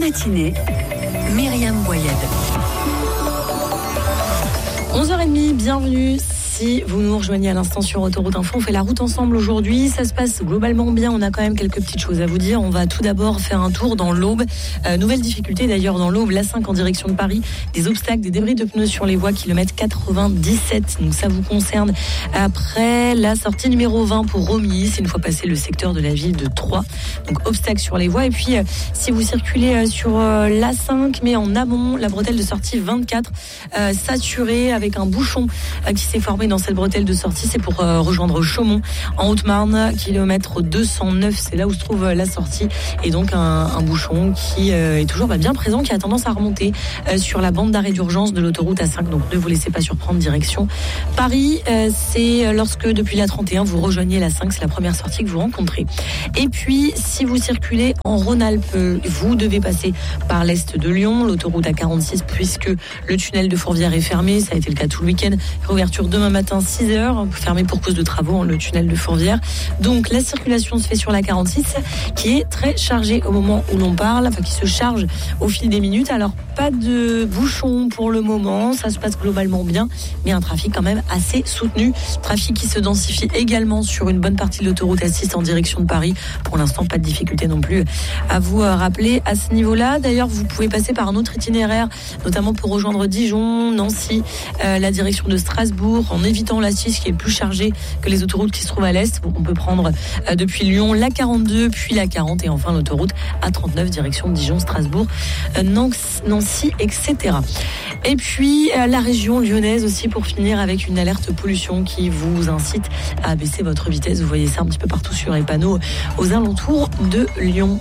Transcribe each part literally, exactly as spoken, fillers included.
matinée, Myriam Boyed. onze heures trente, bienvenue. Si vous nous rejoignez à l'instant sur Autoroute Info, on fait la route ensemble aujourd'hui. Ça se passe globalement bien. On a quand même quelques petites choses à vous dire. On va tout d'abord faire un tour dans l'Aube. Euh, nouvelle difficulté d'ailleurs dans l'Aube, l'A cinq en direction de Paris. Des obstacles, des débris de pneus sur les voies, kilomètre quatre-vingt-dix-sept. Donc ça vous concerne. Après la sortie numéro vingt pour Romilly, c'est une fois passé le secteur de la ville de Troyes. Donc obstacles sur les voies. Et puis euh, si vous circulez euh, sur euh, l'A cinq, mais en amont, la bretelle de sortie vingt-quatre, euh, saturée avec un bouchon euh, qui s'est formé dans cette bretelle de sortie, c'est pour euh, rejoindre Chaumont en Haute-Marne, kilomètre deux cent neuf, c'est là où se trouve euh, la sortie, et donc un, un bouchon qui euh, est toujours bah, bien présent, qui a tendance à remonter euh, sur la bande d'arrêt d'urgence de l'autoroute A cinq, donc ne vous laissez pas surprendre, direction Paris. Euh, c'est lorsque depuis la trente et un vous rejoignez l'A cinq, c'est la première sortie que vous rencontrez. Et puis si vous circulez en Rhône-Alpes, vous devez passer par l'est de Lyon, l'autoroute A quarante-six, puisque le tunnel de Fourvière est fermé, ça a été le cas tout le week-end. Réouverture demain matin six heures, fermé pour cause de travaux, le tunnel de Fourvière. Donc la circulation se fait sur la quarante-six, qui est très chargée au moment où l'on parle, enfin qui se charge au fil des minutes. Alors pas de bouchons pour le moment, ça se passe globalement bien, mais un trafic quand même assez soutenu. Trafic qui se densifie également sur une bonne partie de l'autoroute A six en direction de Paris. Pour l'instant, pas de difficulté non plus à vous rappeler à ce niveau-là. D'ailleurs, vous pouvez passer par un autre itinéraire, notamment pour rejoindre Dijon, Nancy, euh, la direction de Strasbourg, en évitant l'A six qui est plus chargée que les autoroutes qui se trouvent à l'est. On peut prendre euh, depuis Lyon la quarante-deux, puis la quarante et enfin l'autoroute A trente-neuf direction Dijon, Strasbourg, euh, Nancy, et cetera. Et puis euh, la région lyonnaise aussi pour finir avec une alerte pollution qui vous incite à baisser votre vitesse. Vous voyez ça un petit peu partout sur les panneaux aux alentours de Lyon.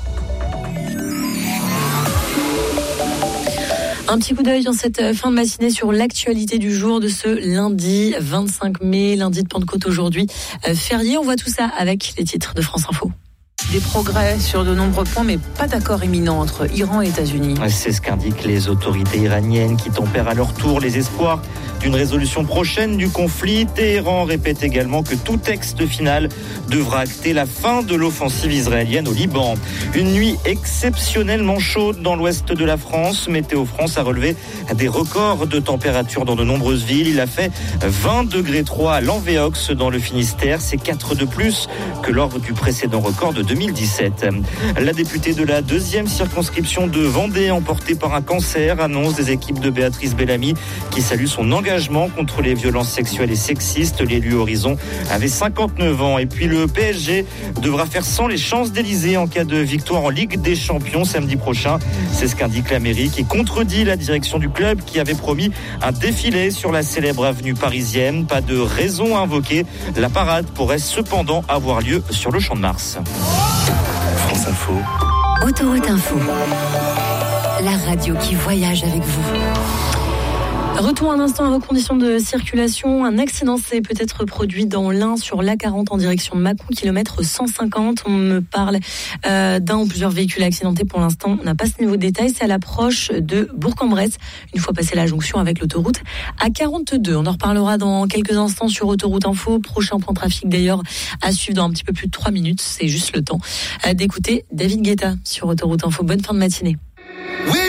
Un petit coup d'œil dans cette fin de matinée sur l'actualité du jour de ce lundi vingt-cinq mai, lundi de Pentecôte aujourd'hui, euh, férié. On voit tout ça avec les titres de France Info. Des progrès sur de nombreux points, mais pas d'accord imminent entre Iran et États-Unis. C'est ce qu'indiquent les autorités iraniennes qui tempèrent à leur tour les espoirs d'une résolution prochaine du conflit. Téhéran répète également que tout texte final devra acter la fin de l'offensive israélienne au Liban. Une nuit exceptionnellement chaude dans l'ouest de la France. Météo France a relevé des records de température dans de nombreuses villes. Il a fait vingt degrés trois à Lanvéox dans le Finistère. C'est quatre de plus que lors du précédent record de deux mille dix-sept. La députée de la deuxième circonscription de Vendée, emportée par un cancer, annonce des équipes de Béatrice Bellamy qui salue son engagement contre les violences sexuelles et sexistes. L'élu Horizon avait cinquante-neuf ans. Et puis le P S G devra faire sans les Champs-Élysées en cas de victoire en Ligue des Champions samedi prochain. C'est ce qu'indique la mairie qui contredit la direction du club qui avait promis un défilé sur la célèbre avenue parisienne. Pas de raison à invoquer. La parade pourrait cependant avoir lieu sur le Champ de Mars. France Info. Autoroute Info. La radio qui voyage avec vous. Retour un instant à vos conditions de circulation. Un accident s'est peut-être produit dans l'Ain sur l'A quarante en direction de Mâcon, kilomètre cent cinquante. On me parle euh, d'un ou plusieurs véhicules accidentés pour l'instant. On n'a pas ce niveau de détail. C'est à l'approche de Bourg-en-Bresse, une fois passé la jonction avec l'autoroute A quarante-deux. On en reparlera dans quelques instants sur Autoroute Info. Prochain point trafic d'ailleurs à suivre dans un petit peu plus de trois minutes. C'est juste le temps d'écouter David Guetta sur Autoroute Info. Bonne fin de matinée.